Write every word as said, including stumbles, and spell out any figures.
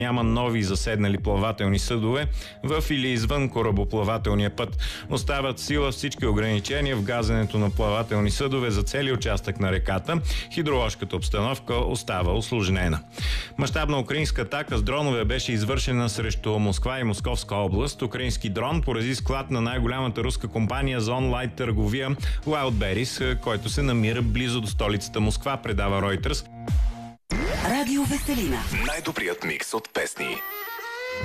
Няма нови заседнали плавателни съдове в или извън корабоплавателния път. Остават в сила всички ограничения в газенето на плавателни съдове за цели участък на реката. Хидроложката обстановка остава усложнена. Мащабна украинска атака с дронове беше извършена срещу Москва и Московска област. Украински дрон порази склад на най-голямата руска компания за онлайн търговия Wildberries, който се намира близо до столицата Москва, предава Reuters. Радио Веселина. Най-добрият микс от песни.